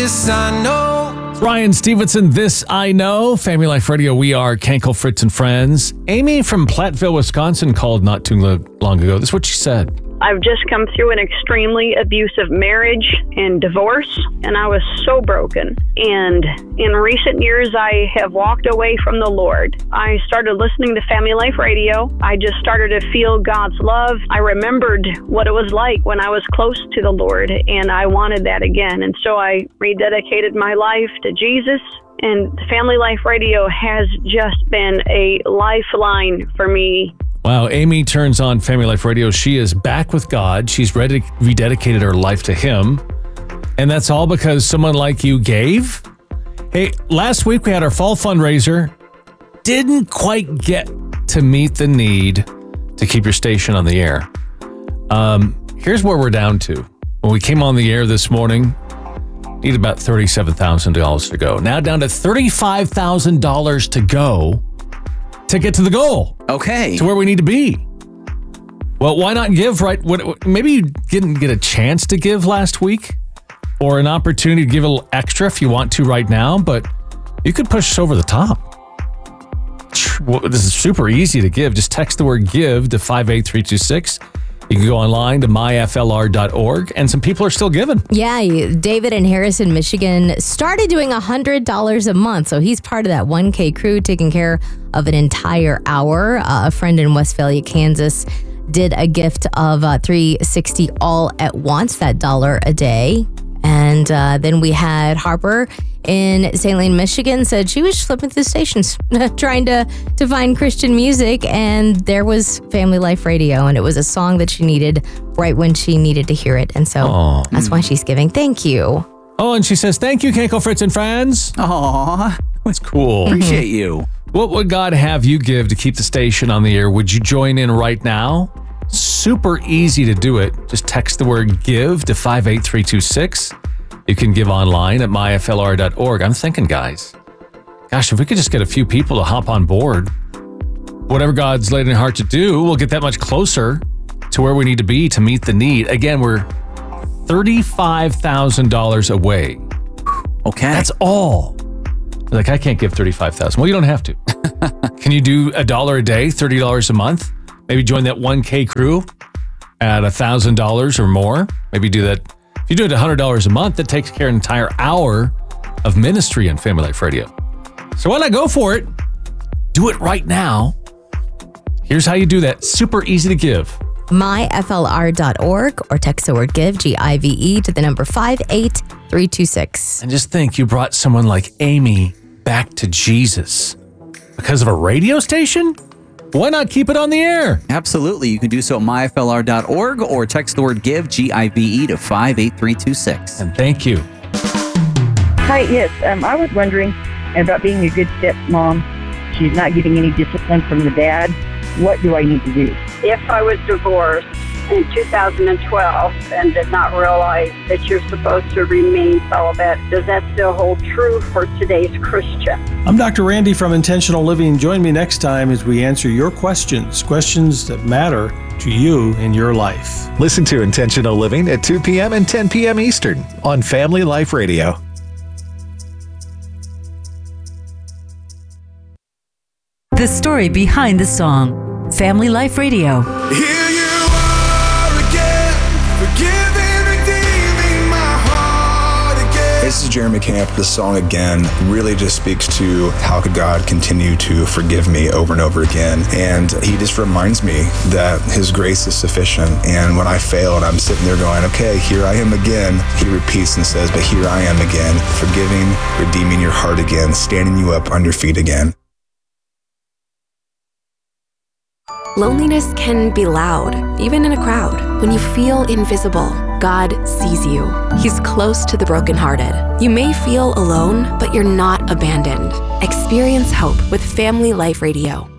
This I know. Ryan Stevenson, This I Know. Family Life Radio, we are Kenkel, Fritz, and Friends. Amy from Platteville, Wisconsin called not too long ago. This is what she said. I've just come through an extremely abusive marriage and divorce, and I was so broken. And in recent years, I have walked away from the Lord. I started listening to Family Life Radio. I just started to feel God's love. I remembered what it was like when I was close to the Lord, and I wanted that again. And so I rededicated my life to Jesus. And Family Life Radio has just been a lifeline for me. Wow, Amy turns on Family Life Radio. She is back with God. She's rededicated her life to Him. And that's all because someone like you gave? Hey, last week we had our fall fundraiser. Didn't quite get to meet the need to keep your station on the air. Here's where we're down to. When we came on the air this morning, need about $37,000 to go. Now down to $35,000 to go to get to the goal. Okay. To where we need to be. Well, why not give maybe you didn't get a chance to give last week or an opportunity to give a little extra if you want to right now, but you could push us over the top. Well, this is super easy to give. Just text the word give to 58326. You can go online to myflr.org, and some people are still giving. Yeah, David in Harrison, Michigan started doing $100 a month. So he's part of that 1K crew taking care of an entire hour. A friend in Westphalia, Kansas did a gift of $360 all at once, that $1 a day. And then we had Harper in St. Lane, Michigan, said she was flipping through stations trying to find Christian music, and there was Family Life Radio, and it was a song that she needed right when she needed to hear it. And so that's why she's giving. Thank you. Oh, and she says, thank you, Kenkel, Fritz, and Friends. Aw. That's cool. Appreciate you. What would God have you give to keep the station on the air? Would you join in right now? Super easy to do it. Just text the word give to 58326. You can give online at myflr.org. I'm thinking, guys, gosh, if we could just get a few people to hop on board, whatever God's laid in your heart to do, we'll get that much closer to where we need to be to meet the need. Again, we're $35,000 away. Okay. That's all. Like, I can't give $35,000. Well, you don't have to. Can you do $1 a day, $30 a month? Maybe join that 1K crew at $1,000 or more. Maybe do that. If you do it $100 a month, that takes care of an entire hour of ministry on Family Life Radio. So why not go for it? Do it right now. Here's how you do that. Super easy to give. myflr.org or text the word give, GIVE, to the number 58326. And just think, you brought someone like Amy back to Jesus because of a radio station? Why not keep it on the air? Absolutely. You can do so at myflr.org or text the word give, GIVE, to 58326. And thank you. Hi, yes. I was wondering about being a good stepmom. She's not getting any discipline from the dad. What do I need to do? If I was divorced in 2012 and did not realize that you're supposed to remain celibate, does that still hold true for today's Christian? I'm Dr. Randy from Intentional Living. Join me next time as we answer your questions that matter to you in your life. Listen to Intentional Living at 2 p.m. and 10 p.m. Eastern on Family Life Radio. The story behind the song. Family Life Radio. Here you are again, forgiving, redeeming my heart again. This is Jeremy Camp. The song Again really just speaks to how could God continue to forgive me over and over again. And he just reminds me that his grace is sufficient. And when I failed, I'm sitting there going, okay, here I am again. He repeats and says, but here I am again, forgiving, redeeming your heart again, standing you up on your feet again. Loneliness can be loud, even in a crowd. When you feel invisible, God sees you. He's close to the brokenhearted. You may feel alone, but you're not abandoned. Experience hope with Family Life Radio.